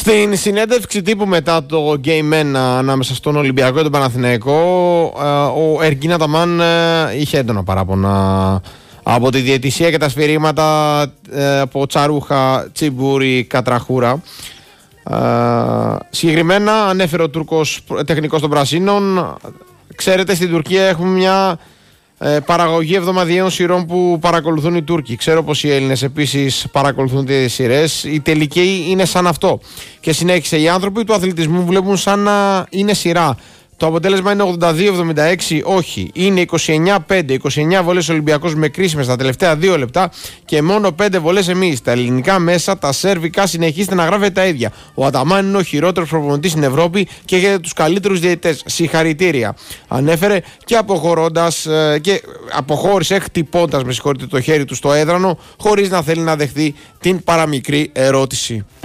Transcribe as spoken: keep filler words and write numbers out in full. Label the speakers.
Speaker 1: Στην συνέντευξη τύπου μετά το Game ένα ανάμεσα στον Ολυμπιακό και τον Παναθηναϊκό, ο Εργκίν Αταμάν είχε έντονα παράπονα από τη διαιτησία και τα σφυρίγματα από Τσαρούχα, Τσιμπούρη, Κατραχούρα. Συγκεκριμένα ανέφερε ο Τούρκος τεχνικός των Πρασίνων: ξέρετε, στην Τουρκία έχουμε μια Ε, παραγωγή εβδομαδιαίων σειρών που παρακολουθούν οι Τούρκοι. Ξέρω πως οι Έλληνες επίσης παρακολουθούν τις σειρές. Η τελική είναι σαν αυτό. Και συνέχισε: οι άνθρωποι του αθλητισμού βλέπουν σαν να είναι σειρά. Το αποτέλεσμα είναι ογδόντα δύο εβδομήντα έξι. Όχι. Είναι είκοσι εννιά πέντε. είκοσι εννιά βολές Ολυμπιακός με κρίσιμες τα τελευταία δύο λεπτά και μόνο πέντε βολές εμείς. Τα ελληνικά μέσα, τα σερβικά, συνεχίστε να γράφετε τα ίδια. Ο Αταμάν είναι ο χειρότερος προπονητής στην Ευρώπη και έχετε τους καλύτερους διαιτητές. Συγχαρητήρια. Ανέφερε και αποχωρώντας και αποχώρησε χτυπώντας, με συγχωρείτε, το χέρι του στο έδρανο, χωρίς να θέλει να δεχθεί την παραμικρή ερώτηση.